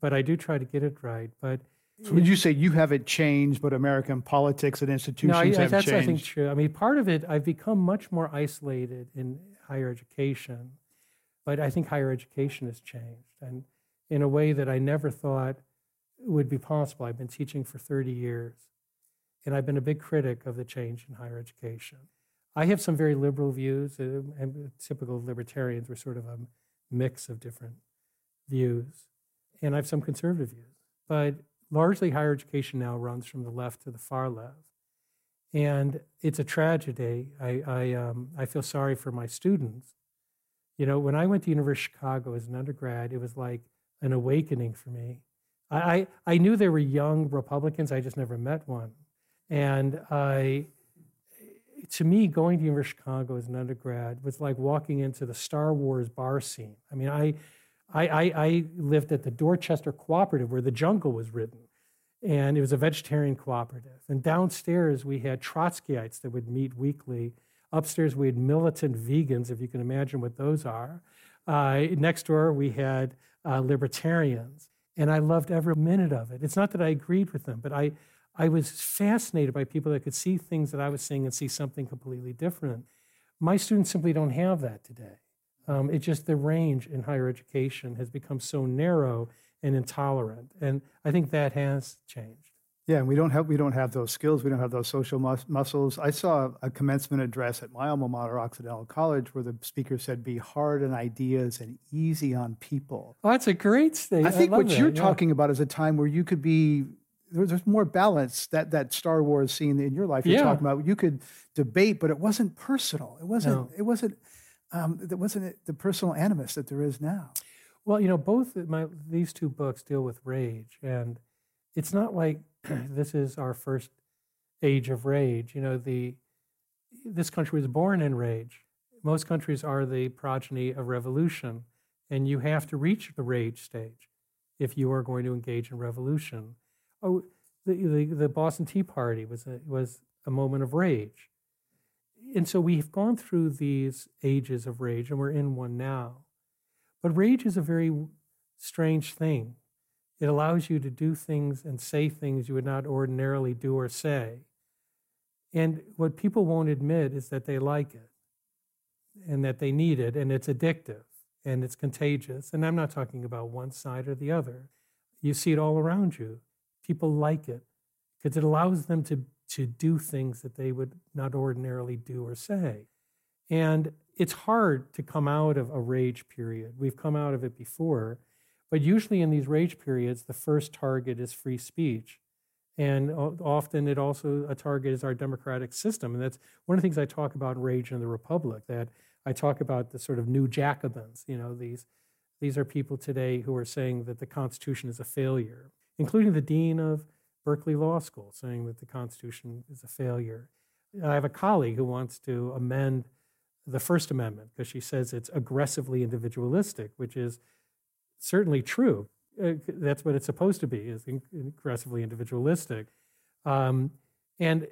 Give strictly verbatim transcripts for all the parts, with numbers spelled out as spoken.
but I do try to get it right. But so would you say you haven't changed, but American politics and institutions no, I, have that's, changed? I think, true. I mean, part of it, I've become much more isolated in higher education, but I think higher education has changed, and in a way that I never thought would be possible. I've been teaching for thirty years, and I've been a big critic of the change in higher education. I have some very liberal views, uh, and typical libertarians were sort of a mix of different views, and I have some conservative views. But largely higher education now runs from the left to the far left. And it's a tragedy. I, I, um, I feel sorry for my students. You know, when I went to University of Chicago as an undergrad, it was like an awakening for me. I, I, I knew there were young Republicans, I just never met one. And I, to me, going to University of Chicago as an undergrad was like walking into the Star Wars bar scene. I mean, I, I, I, I lived at the Dorchester Cooperative where The Jungle was written, and it was a vegetarian cooperative. And downstairs we had Trotskyites that would meet weekly. Upstairs we had militant vegans, if you can imagine what those are. Uh, next door we had uh, libertarians, and I loved every minute of it. It's not that I agreed with them, but I, I was fascinated by people that could see things that I was seeing and see something completely different. My students simply don't have that today. Um, it's just the range in higher education has become so narrow and intolerant, and I think that has changed. Yeah, and we don't have we don't have those skills. We don't have those social mus- muscles. I saw a commencement address at my alma mater, Occidental College, where the speaker said, "Be hard on ideas and easy on people." Oh, that's a great statement. I think I what that, you're yeah. talking about is a time where you could be. There's more balance. That that Star Wars scene in your life you're yeah. talking about. You could debate, but it wasn't personal. It wasn't. No. It wasn't. Um, it wasn't the personal animus that there is now. Well, you know, both my these two books deal with rage, and it's not like this is our first age of rage. You know, the this country was born in rage. Most countries are the progeny of revolution, and you have to reach the rage stage if you are going to engage in revolution. Oh, the the, the Boston Tea Party was a, was a moment of rage. And so we've gone through these ages of rage, and we're in one now. But rage is a very strange thing. It allows you to do things and say things you would not ordinarily do or say. And what people won't admit is that they like it and that they need it, and it's addictive and it's contagious. And I'm not talking about one side or the other. You see it all around you. People like it because it allows them to to do things that they would not ordinarily do or say. And it's hard to come out of a rage period. We've come out of it before, but usually in these rage periods, the first target is free speech. And often it also, a target is our democratic system. And that's one of the things I talk about in Rage in the Republic, that I talk about the sort of new Jacobins. You know, these, these are people today who are saying that the Constitution is a failure, including the dean of Berkeley Law School, saying that the Constitution is a failure. I have a colleague who wants to amend the First Amendment because she says it's aggressively individualistic, which is certainly true. Uh, that's what it's supposed to be, is in- aggressively individualistic. Um, and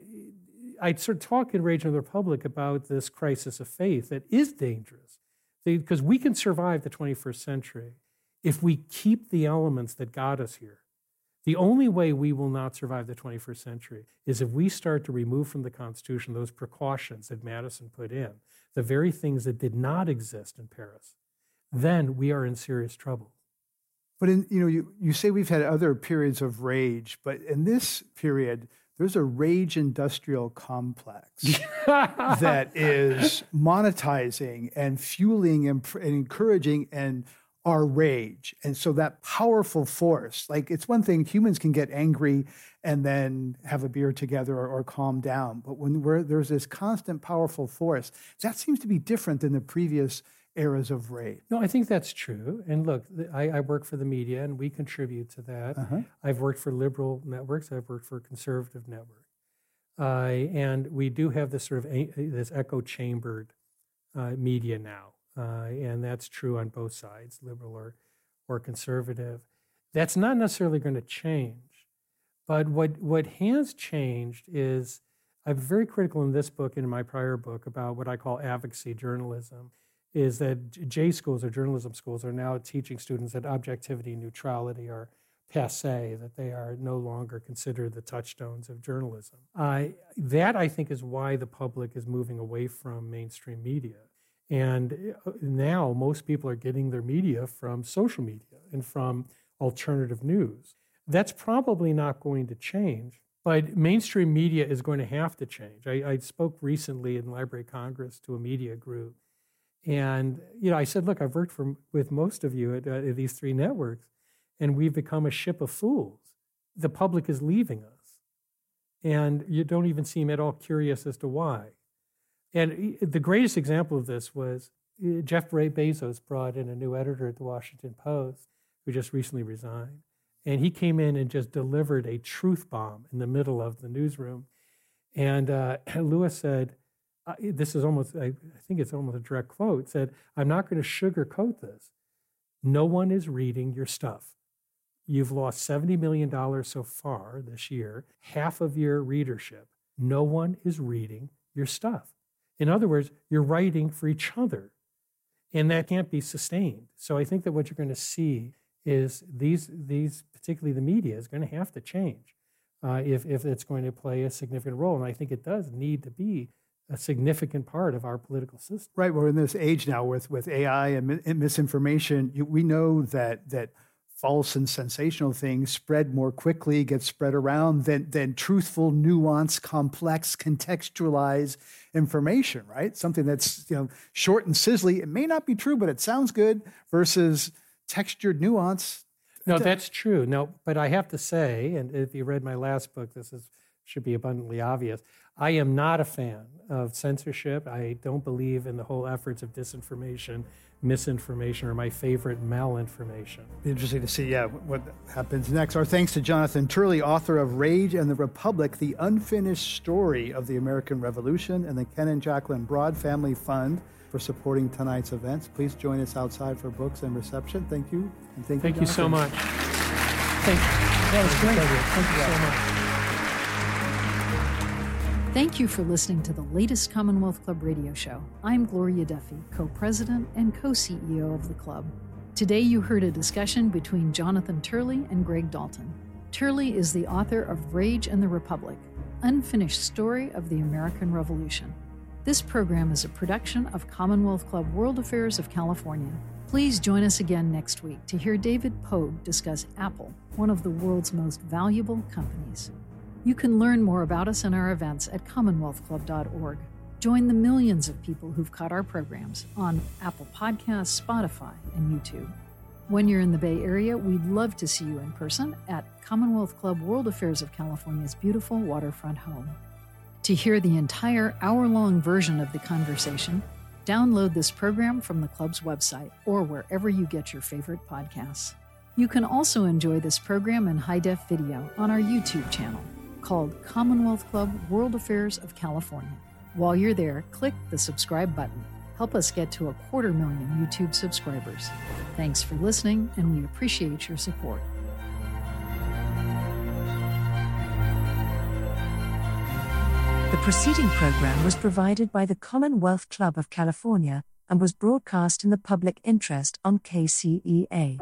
I sort of talk in Rage in the Republic about this crisis of faith that is dangerous, because we can survive the twenty-first century if we keep the elements that got us here. The only way we will not survive the twenty-first century is if we start to remove from the Constitution those precautions that Madison put in, the very things that did not exist in Paris. Then we are in serious trouble. But in, you know, you, you say we've had other periods of rage, but in this period, there's a rage industrial complex that is monetizing and fueling and, and encouraging and our rage. And so that powerful force, like it's one thing, humans can get angry and then have a beer together or, or calm down. But when we're, there's this constant powerful force, that seems to be different than the previous eras of rage. No, I think that's true. And look, I, I work for the media and we contribute to that. Uh-huh. I've worked for liberal networks. I've worked for conservative networks. Uh, and we do have this sort of a, this echo chambered uh, media now. Uh, and that's true on both sides, liberal or, or conservative. That's not necessarily going to change. But what, what has changed is, I'm very critical in this book and in my prior book about what I call advocacy journalism, is that J schools or journalism schools are now teaching students that objectivity and neutrality are passe, that they are no longer considered the touchstones of journalism. Uh, that, I think, is why the public is moving away from mainstream media. And now most people are getting their media from social media and from alternative news. That's probably not going to change, but mainstream media is going to have to change. I, I spoke recently in Library of Congress to a media group, and you know, I said, look, I've worked for, with most of you at, uh, at these three networks, and we've become a ship of fools. The public is leaving us, and you don't even seem at all curious as to why. And the greatest example of this was Jeff Bezos brought in a new editor at the Washington Post, who just recently resigned. And he came in and just delivered a truth bomb in the middle of the newsroom. And uh, Lewis said, uh, this is almost, I, I think it's almost a direct quote, said, I'm not going to sugarcoat this. No one is reading your stuff. You've lost seventy million dollars so far this year, half of your readership. No one is reading your stuff. In other words, you're writing for each other, and that can't be sustained. So I think that what you're going to see is these, these particularly the media, is going to have to change uh, if, if it's going to play a significant role. And I think it does need to be a significant part of our political system. Right. We're in this age now with, with A I and, mi- and misinformation. You, we know that that false and sensational things spread more quickly, get spread around than, than truthful, nuanced, complex, contextualized information, right? Something that's, you know, short and sizzly. It may not be true, but it sounds good, versus textured nuance. No, that's true. No, but I have to say, and if you read my last book, this is should be abundantly obvious, I am not a fan of censorship. I don't believe in the whole efforts of disinformation. Misinformation or my favorite, malinformation. Interesting to see, yeah, what happens next. Our thanks to Jonathan Turley, author of Rage and the Republic, The Unfinished Story of the American Revolution, and the Ken and Jacqueline Broad Family Fund for supporting tonight's events. Please join us outside for books and reception. Thank you. And thank, thank you, you so much. Thank you. That was great. Thank you so much. Thank you for listening to the latest Commonwealth Club radio show. I'm Gloria Duffy, co-president and co-C E O of the club. Today you heard a discussion between Jonathan Turley and Greg Dalton. Turley is the author of Rage and the Republic, Unfinished Story of the American Revolution. This program is a production of Commonwealth Club World Affairs of California. Please join us again next week to hear David Pogue discuss Apple, one of the world's most valuable companies. You can learn more about us and our events at commonwealth club dot org. Join the millions of people who've caught our programs on Apple Podcasts, Spotify, and YouTube. When you're in the Bay Area, we'd love to see you in person at Commonwealth Club World Affairs of California's beautiful waterfront home. To hear the entire hour-long version of the conversation, download this program from the club's website or wherever you get your favorite podcasts. You can also enjoy this program in high-def video on our YouTube channel, called Commonwealth Club World Affairs of California. While you're there, click the subscribe button. Help us get to a quarter million YouTube subscribers. Thanks for listening, and we appreciate your support. The preceding program was provided by the Commonwealth Club of California and was broadcast in the public interest on K C E A.